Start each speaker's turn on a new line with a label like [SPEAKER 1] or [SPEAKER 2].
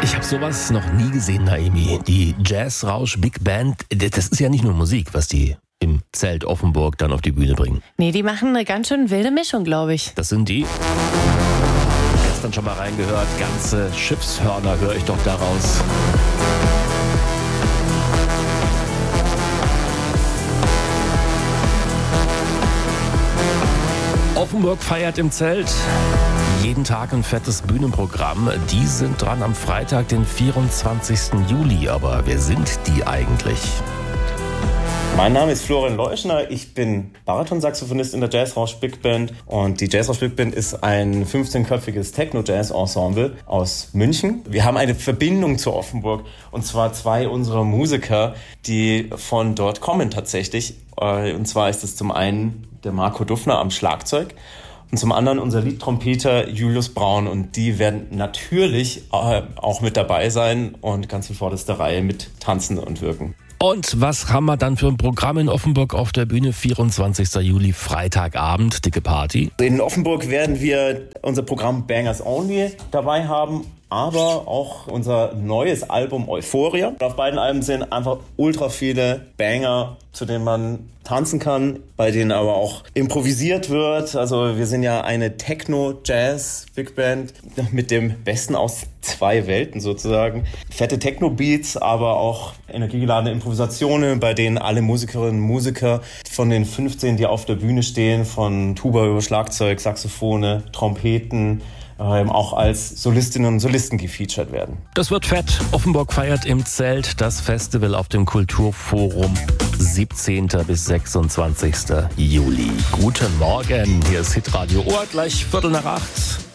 [SPEAKER 1] Ich habe sowas noch nie gesehen, Naomi. Die Jazzrausch Big Band, das ist ja nicht nur Musik, was die im Zelt Offenburg dann auf die Bühne bringen.
[SPEAKER 2] Nee, die machen eine ganz schön wilde Mischung, glaube ich.
[SPEAKER 1] Das sind die. Gestern schon mal reingehört, ganze Schiffshörner höre ich doch daraus. Offenburg feiert im Zelt. Jeden Tag ein fettes Bühnenprogramm. Die sind dran am Freitag, den 24. Juli. Aber wer sind die eigentlich?
[SPEAKER 3] Mein Name ist Florian Leuschner, ich bin Bariton-Saxophonist in der Jazzrausch Big Band und die Jazzrausch Big Band ist ein 15-köpfiges Techno-Jazz-Ensemble aus München. Wir haben eine Verbindung zu Offenburg und zwar zwei unserer Musiker, die von dort kommen tatsächlich. Und zwar ist es zum einen der Marco Duffner am Schlagzeug und zum anderen unser Leadtrompeter Julius Braun und die werden natürlich auch mit dabei sein und ganz in vorderster Reihe mit tanzen und wirken.
[SPEAKER 1] Und was haben wir dann für ein Programm in Offenburg auf der Bühne? 24. Juli, Freitagabend, dicke Party.
[SPEAKER 3] In Offenburg werden wir unser Programm Bangers Only dabei haben, aber auch unser neues Album Euphoria. Auf beiden Alben sind einfach ultra viele Banger, zu denen man tanzen kann, bei denen aber auch improvisiert wird. Also wir sind ja eine Techno-Jazz-Big-Band mit dem Besten aus zwei Welten sozusagen. Fette Techno-Beats, aber auch energiegeladene Improvisationen, bei denen alle Musikerinnen und Musiker von den 15, die auf der Bühne stehen, von Tuba über Schlagzeug, Saxophone, Trompeten, auch als Solistinnen und Solisten gefeatured werden.
[SPEAKER 1] Das wird fett. Offenburg feiert im Zelt das Festival auf dem Kulturforum 17. bis 26. Juli. Guten Morgen, hier ist Hitradio Ohr, gleich 7:45.